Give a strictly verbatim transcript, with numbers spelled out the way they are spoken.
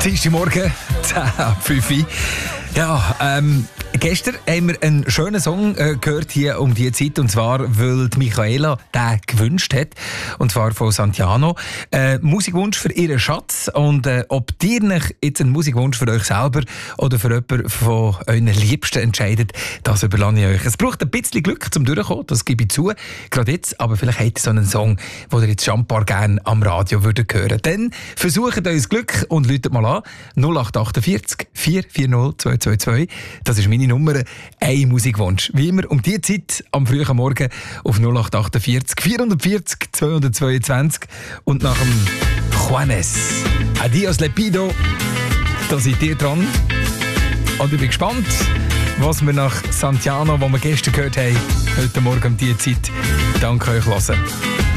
Dienstagmorgen, zehn ab fünf Uhr. Ja, ähm, gestern haben wir einen schönen Song äh, gehört hier um diese Zeit, und zwar, weil die Michaela den gewünscht hat, und zwar von Santiano. Äh, Musikwunsch für ihren Schatz, und äh, ob ihr euch jetzt einen Musikwunsch für euch selber oder für jemanden von euren Liebsten entscheidet, das überlasse ich euch. Es braucht ein bisschen Glück zum Durchkommen, das gebe ich zu, gerade jetzt, aber vielleicht habt ihr so einen Song, den ihr jetzt schon ein paar gerne am Radio würdet hören. Dann versucht euer Glück und läutet mal an, null acht vier acht vier vier null zwei zwei zwei. Das ist meine Nummer, ein Musikwunsch. Wie immer um diese Zeit am frühen Morgen auf null acht vier acht vier vier null zwei zwei zwei. Und nach dem Juanes Adios Lepido, da seid ihr dran. Und ich bin gespannt, was wir nach Santiano, was wir gestern gehört haben, heute Morgen um diese Zeit, danke euch hören.